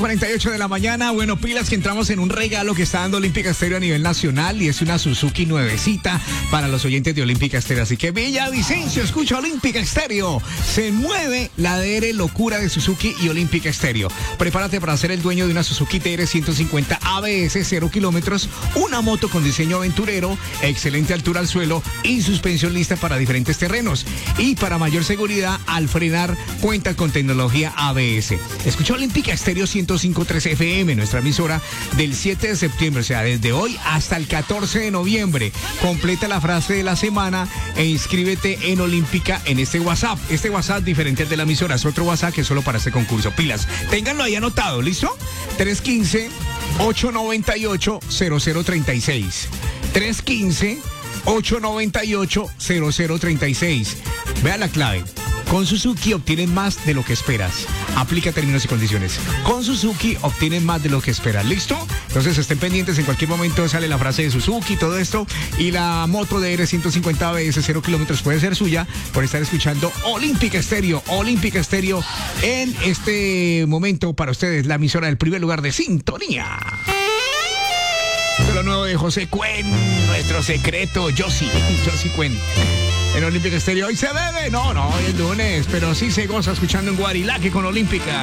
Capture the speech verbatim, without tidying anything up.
cuarenta y ocho de la mañana, bueno, pilas que entramos en un regalo que está dando Olímpica Estéreo a nivel nacional y es una Suzuki nuevecita para los oyentes de Olímpica Estéreo. Así que Villavicencio, escucha Olímpica Estéreo. Se mueve la D R locura de Suzuki y Olímpica Estéreo. Prepárate para ser el dueño de una Suzuki T R ciento cincuenta A B S, cero kilómetros, una moto con diseño aventurero, excelente altura al suelo y suspensión lista para diferentes terrenos. Y para mayor seguridad, al frenar, cuenta con tecnología A B S. Escucha Olímpica Estéreo ciento cinco punto tres F M, nuestra emisora, del siete de septiembre, o sea, desde hoy hasta el catorce de noviembre. Completa la frase de la semana e inscríbete en Olímpica en este WhatsApp. Este WhatsApp diferente al de la emisora, es otro WhatsApp que es solo para este concurso. Pilas, ténganlo ahí anotado, ¿listo? tres uno cinco, ocho nueve ocho, cero cero tres seis. tres uno cinco, ocho nueve ocho, cero cero tres seis. Vea la clave. Con Suzuki obtienen más de lo que esperas. Aplica términos y condiciones. Con Suzuki obtienen más de lo que esperas. ¿Listo? Entonces estén pendientes. En cualquier momento sale la frase de Suzuki, todo esto. Y la moto de R ciento cincuenta A B S, cero kilómetros, puede ser suya por estar escuchando Olímpica Estéreo. Olímpica Estéreo en este momento para ustedes, la emisora del primer lugar de sintonía. De lo nuevo de José Cuen, nuestro secreto, Yossi, Yossi Cuen. En Olímpica Estéreo, hoy se bebe, no, no, hoy es lunes, pero sí se goza escuchando en Guarilaque con Olímpica.